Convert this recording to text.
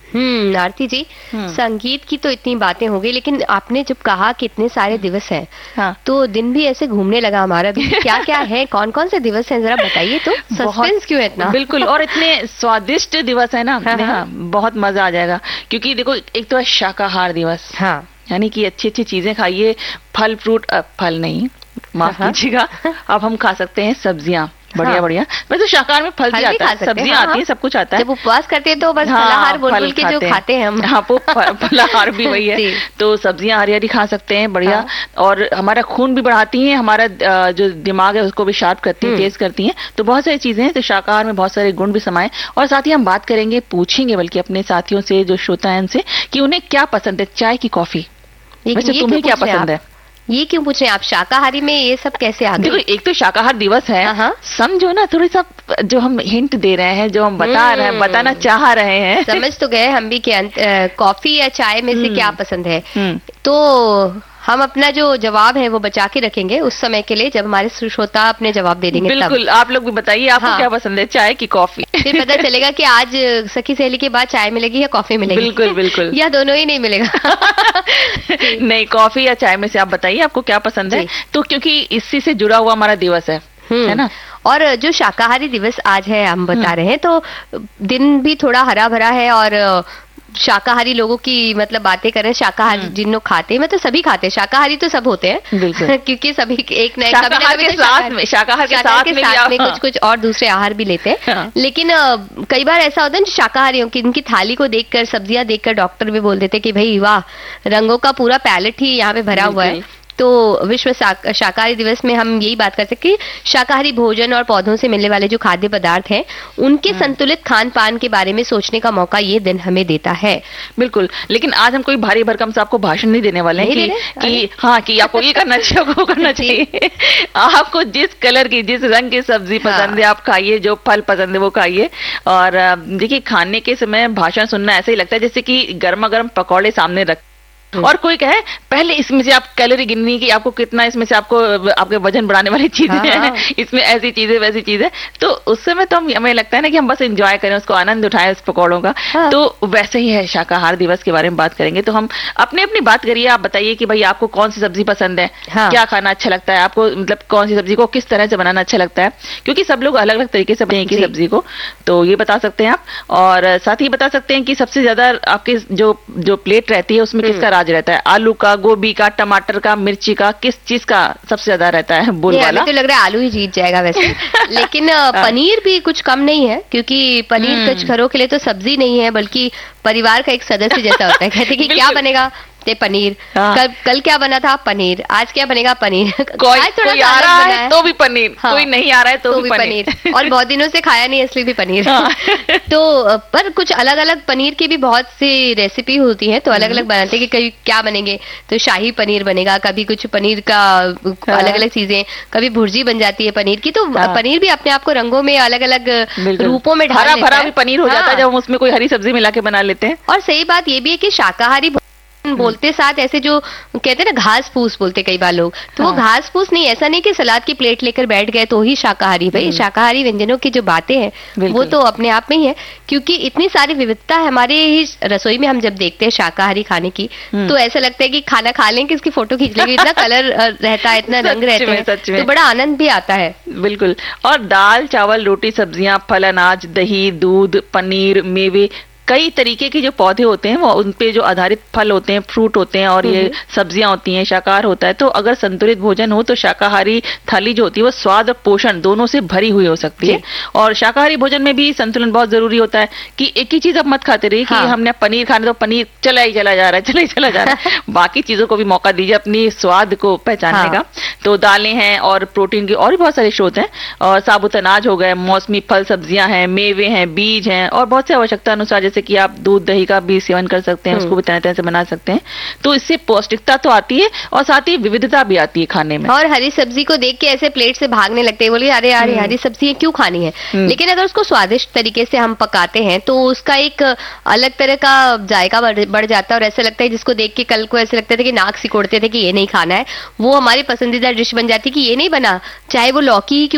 आरती जी, संगीत की तो इतनी बातें हो गई, लेकिन आपने जब कहा कि इतने सारे दिवस हैं, हाँ। तो दिन भी ऐसे घूमने लगा हमारा भी। क्या क्या है, कौन कौन से दिवस हैं, जरा बताइए तो। सस्पेंस क्यों है इतना? बिल्कुल, और इतने स्वादिष्ट दिवस है ना। हाँ, बहुत मजा आ जाएगा, क्योंकि देखो एक तो है शाकाहार दिवस। हाँ, यानी कि अच्छी अच्छी चीजें खाइए, फल फ्रूट, फल नहीं, माफ कीजिएगा, अब हम खा सकते हैं सब्जियां, बढ़िया बढ़िया। वैसे शाकाहार में फल भी आता है, सब्जियां आती हैं, सब कुछ आता है। जब उपवास करते हैं तो बस फलाहार बोल के जो खाते हैं हम। हाँ, वो फलाहार भी वही है। तो सब्जियां हरी हरी खा सकते हैं, बढ़िया। और हमारा खून भी बढ़ाती हैं, हमारा जो दिमाग है उसको भी शार्प करती है, तेज करती हैं। तो बहुत सारी चीजें हैं, तो शाकाहार में बहुत सारे गुण भी समाये। और साथ ही हम बात करेंगे, पूछेंगे बल्कि अपने साथियों से, जो श्रोता है उनसे, कि उन्हें क्या पसंद है, चाय की कॉफी। वैसे तुम्हें क्या पसंद है? ये क्यों पूछ रहे हैं आप? शाकाहारी में ये सब कैसे आ गए? देखो, एक तो शाकाहार दिवस है, समझो ना, थोड़ी सा जो हम हिंट दे रहे हैं, जो हम बता रहे हैं, बताना चाह रहे हैं। समझ तो गए हम भी कि कॉफी या चाय में से क्या पसंद है। तो हम अपना जो जवाब है वो बचा के रखेंगे उस समय के लिए, जब हमारे श्रोता अपने जवाब दे देंगे। बिल्कुल, आप लोग भी बताइए, आपको क्या पसंद है, चाय की कॉफी? फिर पता चलेगा कि आज सखी सहेली के बाद चाय मिलेगी या कॉफी मिलेगी। बिल्कुल बिल्कुल, या दोनों ही नहीं मिलेगा। नहीं, कॉफी या चाय में से आप बताइए आपको क्या पसंद है। तो क्योंकि इसी से जुड़ा हुआ हमारा दिवस है ना। और जो शाकाहारी दिवस आज है हम बता रहे हैं, तो दिन भी थोड़ा हरा भरा है, और शाकाहारी लोगों की मतलब बातें करें, शाकाहारी जिन लोग खाते हैं, मतलब सभी खाते हैं, शाकाहारी तो सब होते हैं। क्योंकि सभी एक न एक शाकाहार के साथ में कुछ कुछ और दूसरे आहार भी लेते हैं। लेकिन कई बार ऐसा होता है शाकाहारियों की, इनकी थाली को देखकर, सब्जियां देखकर डॉक्टर भी बोल देते कि भाई वाह, रंगों का पूरा पैलेट ही यहाँ पे भरा हुआ है। तो विश्व शाकाहारी दिवस में हम यही बात कर सकते हैं कि शाकाहारी भोजन और पौधों से मिलने वाले जो खाद्य पदार्थ हैं, उनके संतुलित खान पान के बारे में सोचने का मौका ये दिन हमें देता है। बिल्कुल, लेकिन आज हम कोई भारी भरकम से आपको भाषण नहीं देने वाले हैं कि आपको ये करना चाहिए, आपको करना चाहिए। आपको जिस कलर की, जिस रंग की सब्जी पसंद है आप खाइए, जो फल पसंद है वो खाइए। और देखिए, खाने के समय भाषण सुनना ऐसा ही लगता है जैसे कि गर्मा गर्म पकौड़े सामने रख, और कोई कहे पहले इसमें से आप कैलोरी गिननी की, आपको कितना इसमें से आपको आपके वजन बढ़ाने वाली चीजें हैं, इसमें ऐसी चीजें वैसी चीजें। तो उस समय तो हमें लगता है ना कि हम बस एंजॉय करें, उसको आनंद उठाएं उस पकौड़ों का। तो वैसे ही है, शाकाहार दिवस के बारे में बात करेंगे। तो हम अपनी अपनी बात करिए, आप बताइए कि भाई आपको कौन सी सब्जी पसंद है, क्या खाना अच्छा लगता है आपको, मतलब कौन सी सब्जी को किस तरह से बनाना अच्छा लगता है, क्योंकि सब लोग अलग अलग तरीके से बनाएंगे की सब्जी को। तो ये बता सकते हैं आप, और साथ ही बता सकते हैं कि सबसे ज्यादा आपके जो प्लेट रहती है उसमें किसका राज रहता है, आलू का, गोभी का, टमाटर का, मिर्ची का, किस चीज का सबसे ज्यादा रहता है बोलबाला? तो लग रहा है आलू ही जीत जाएगा वैसे। लेकिन पनीर भी कुछ कम नहीं है, क्योंकि पनीर कुछ घरों के लिए तो सब्जी नहीं है, बल्कि परिवार का एक सदस्य जैसा होता है। कहते कि क्या बनेगा, पनीर। कल क्या बना था, पनीर। आज क्या बनेगा, पनीर। कोई आ रहा है तो भी पनीर, कोई नहीं आ रहा है तो भी पनीर। और बहुत दिनों से खाया नहीं, इसलिए भी पनीर। तो पर कुछ अलग अलग पनीर की भी बहुत सी रेसिपी होती है, तो अलग अलग बनाते हैं कि कभी क्या बनेंगे, तो शाही पनीर बनेगा, कभी कुछ पनीर का अलग अलग चीजें, कभी भुर्जी बन जाती है पनीर की। तो पनीर भी अपने आप को रंगों में अलग अलग रूपों में ढाल लेता है। हरा भी पनीर हो जाता है जब हम उसमें कोई हरी सब्जी मिला के बना लेते हैं। और सही बात ये भी है कि शाकाहारी बोलते साथ ऐसे जो कहते हैं ना घास फूस बोलते कई बार लोग, तो वो घास फूस नहीं, ऐसा नहीं कि सलाद की प्लेट लेकर बैठ गए तो ही शाकाहारी। भाई शाकाहारी व्यंजनों की जो बातें हैं वो तो अपने आप में ही है, क्योंकि इतनी सारी विविधता है हमारे ही रसोई में। हम जब देखते हैं शाकाहारी खाने की तो ऐसा लगता है कि खाना खा लें कि इसकी फोटो खींच लेंगे, इतना कलर रहता है, इतना रंग रहता है, तो बड़ा आनंद भी आता है। बिल्कुल। और दाल, चावल, रोटी, सब्जियां, फल, अनाज, दही, दूध, पनीर, मेवे, कई तरीके के जो पौधे होते हैं वो उन पे जो आधारित फल होते हैं, फ्रूट होते हैं, और ये सब्जियां होती हैं, शाकाहार होता है। तो अगर संतुलित भोजन हो तो शाकाहारी थाली जो होती है वो स्वाद और पोषण दोनों से भरी हुई हो सकती है। और शाकाहारी भोजन में भी संतुलन बहुत जरूरी होता है कि एक ही चीज आप मत खाते रहिए कि हमने पनीर खाना तो पनीर चला ही चला जा रहा है। बाकी चीजों को भी मौका दीजिए अपनी स्वाद को पहचानने का। तो दालें हैं और प्रोटीन के और भी बहुत सारे स्रोत हैं, और साबुत अनाज हो गए, मौसमी फल सब्जियां हैं, मेवे हैं, बीज हैं, और बहुत से आवश्यकता अनुसार जैसे कि आप दूध दही का भी सेवन कर सकते हैं, उसको भी तरह तरह से बना सकते हैं। तो इससे पौष्टिकता तो आती है और साथ ही विविधता भी आती है खाने में। और हरी सब्जी को देख के ऐसे प्लेट से भागने लगते हैं, बोलिए अरे यार हरी सब्जी क्यों खानी है। लेकिन अगर उसको स्वादिष्ट तरीके से हम पकाते हैं तो उसका एक अलग तरह का जायका बढ़ जाता है, और ऐसा लगता है जिसको देख के कल को ऐसे लगता था कि नाक सिकोड़ते थे कि ये नहीं खाना है, वो हमारी पसंदीदा डिश बन जाती है कि ये नहीं बना, चाहे वो लौकी ही